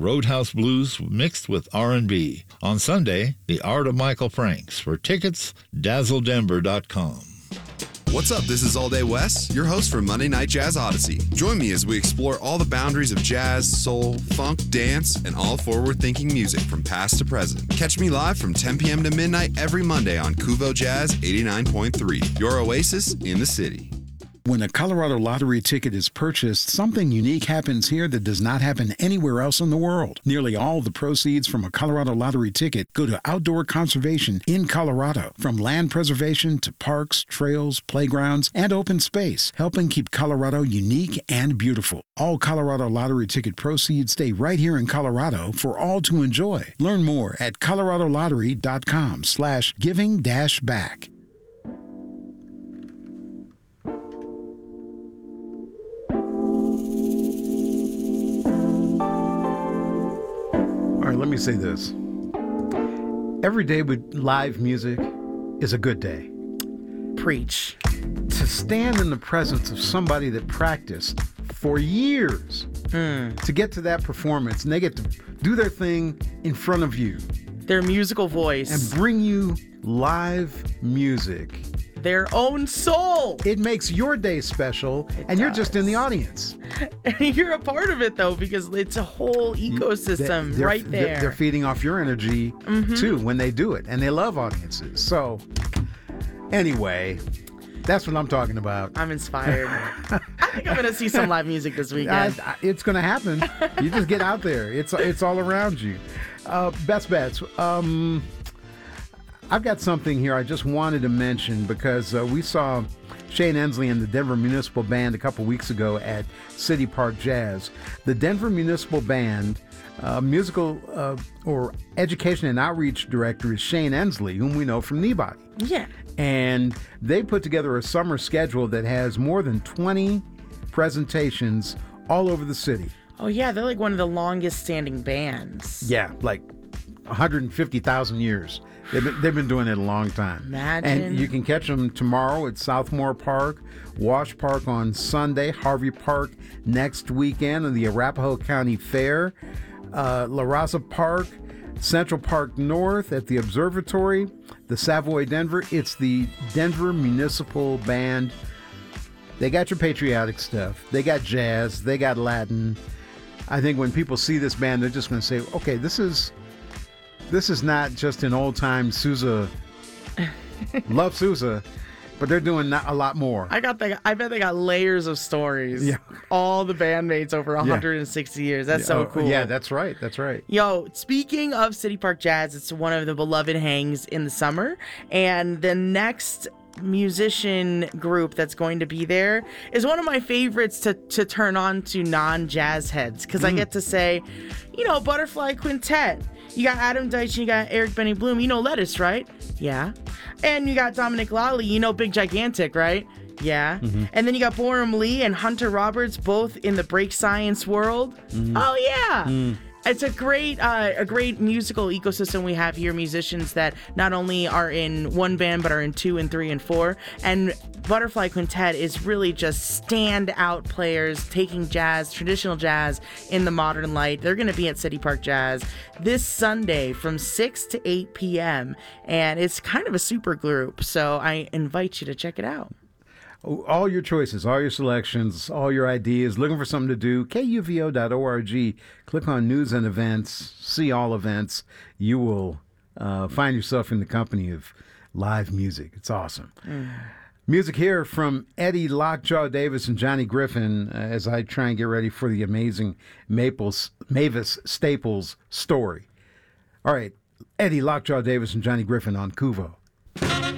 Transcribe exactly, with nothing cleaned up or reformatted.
Roadhouse Blues mixed with R and B. On Sunday, The Art of Michael Franks. For tickets, dazzle denver dot com. What's up? This is All Day Wes, your host for Monday Night Jazz Odyssey. Join me as we explore all the boundaries of jazz, soul, funk, dance, and all forward-thinking music from past to present. Catch me live from ten p.m. to midnight every Monday on Kuvo Jazz eighty-nine point three, your oasis in the city. When a Colorado Lottery ticket is purchased, something unique happens here that does not happen anywhere else in the world. Nearly all the proceeds from a Colorado Lottery ticket go to outdoor conservation in Colorado, from land preservation to parks, trails, playgrounds, and open space, helping keep Colorado unique and beautiful. All Colorado Lottery ticket proceeds stay right here in Colorado for all to enjoy. Learn more at colorado lottery dot com slash giving dash back. All right, let me say this. Every day with live music is a good day. Preach. To stand in the presence of somebody that practiced for years mm. to get to that performance, and they get to do their thing in front of you. Their musical voice. And bring you live music. Their own soul. It makes your day special, it and does. you're just in the audience. You're a part of it, though, because it's a whole ecosystem they're, right there. They're, they're feeding off your energy, mm-hmm. too, when they do it, and they love audiences. So, anyway, that's what I'm talking about. I'm inspired. I think I'm going to see some live music this weekend. I, I, it's going to happen. You just get out there. It's it's all around you. Uh, best bets. Um... I've got something here I just wanted to mention because uh, we saw Shane Ensley and the Denver Municipal Band a couple weeks ago at City Park Jazz. The Denver Municipal Band uh, musical uh, or education and outreach director is Shane Ensley, whom we know from Kneebody. Yeah. And they put together a summer schedule that has more than twenty presentations all over the city. Oh, yeah. They're like one of the longest standing bands. Yeah, like one hundred fifty thousand years. They've been, they've been doing it a long time. Imagine. And you can catch them tomorrow at Southmore Park, Wash Park on Sunday, Harvey Park next weekend, and the Arapahoe County Fair, uh, La Raza Park, Central Park North at the Observatory, the Savoy Denver. It's the Denver Municipal Band. They got your patriotic stuff. They got jazz. They got Latin. I think when people see this band, they're just going to say, okay, this is... This is not just an old-time Sousa, love Sousa, but they're doing not a lot more. I got the, I bet they got layers of stories. Yeah. All the bandmates over one hundred sixty yeah. years. That's yeah. so oh, cool. Yeah, that's right. That's right. Yo, speaking of City Park Jazz, it's one of the beloved hangs in the summer. And the next musician group that's going to be there is one of my favorites to, to turn on to non-jazz heads. Because mm. I get to say, you know, Butterfly Quintet. You got Adam Deitch and you got Eric Benny Bloom. You know Lettuce, right? Yeah. And you got Dominic Lally. You know Big Gigantic, right? Yeah. Mm-hmm. And then you got Boram Lee and Hunter Roberts, both in the break science world. Mm-hmm. Oh, yeah. Mm. It's a great uh, a great musical ecosystem we have here, musicians that not only are in one band, but are in two and three and four. And Butterfly Quintet is really just standout players taking jazz, traditional jazz, in the modern light. They're going to be at City Park Jazz this Sunday from six to eight p.m. And it's kind of a super group, so I invite you to check it out. All your choices, all your selections, all your ideas, looking for something to do, K U V O dot org. Click on news and events, see all events. You will uh, find yourself in the company of live music. It's awesome. Mm. Music here from Eddie Lockjaw Davis and Johnny Griffin uh, as I try and get ready for the amazing Maples, Mavis Staples story. All right, Eddie Lockjaw Davis and Johnny Griffin on Kuvo.